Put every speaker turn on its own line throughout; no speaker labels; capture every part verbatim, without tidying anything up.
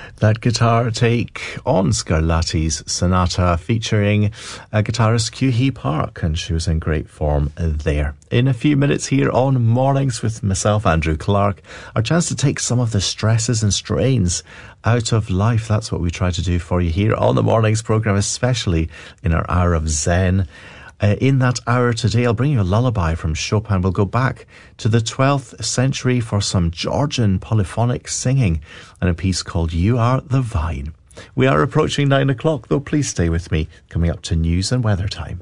That guitar take on Scarlatti's Sonata featuring uh, guitarist Q-Hee Park, and she was in great form there. In a few minutes here on Mornings with myself, Andrew Clark, our chance to take some of the stresses and strains out of life. That's what we try to do for you here on the Mornings programme, especially in our hour of Zen. Uh, in that hour today, I'll bring you a lullaby from Chopin. We'll go back to the twelfth century for some Georgian polyphonic singing and a piece called You Are the Vine. We are approaching nine o'clock, though please stay with me, coming up to news and weather time.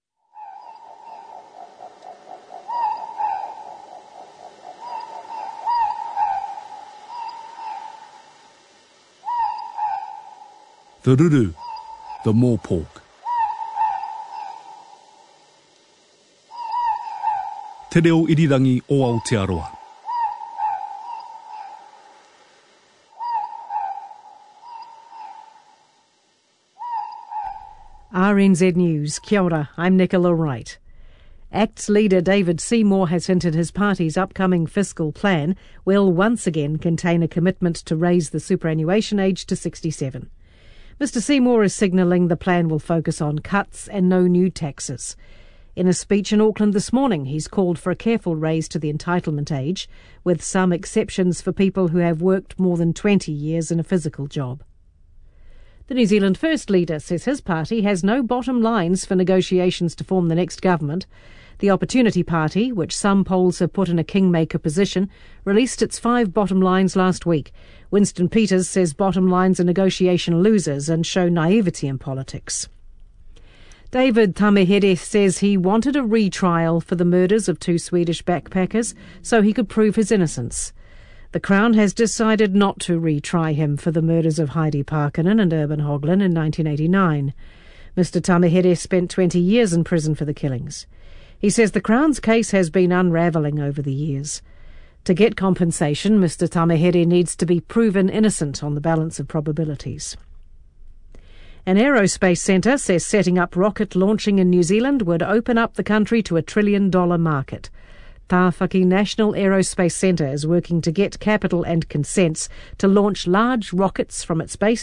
The Ruru, the Moorpork. Te reo irirangi o Aotearoa.
R N Z News. Kia ora, I'm Nicola Wright. ACT's leader David Seymour has hinted his party's upcoming fiscal plan will once again contain a commitment to raise the superannuation age to sixty-seven. Mister Seymour is signalling the plan will focus on cuts and no new taxes. In a speech in Auckland this morning, he's called for a careful raise to the entitlement age, with some exceptions for people who have worked more than twenty years in a physical job. The New Zealand First leader says his party has no bottom lines for negotiations to form the next government. The Opportunity Party, which some polls have put in a kingmaker position, released its five bottom lines last week. Winston Peters says bottom lines are negotiation losers and show naivety in politics. David Tamihere says he wanted a retrial for the murders of two Swedish backpackers so he could prove his innocence. The Crown has decided not to retry him for the murders of Heidi Parkkonen and Urban Hoglund in nineteen eighty-nine. Mister Tamihere spent twenty years in prison for the killings. He says the Crown's case has been unravelling over the years. To get compensation, Mister Tamihere needs to be proven innocent on the balance of probabilities. An aerospace centre says setting up rocket launching in New Zealand would open up the country to a trillion dollar market. Tāwhaki National Aerospace Centre is working to get capital and consents to launch large rockets from its base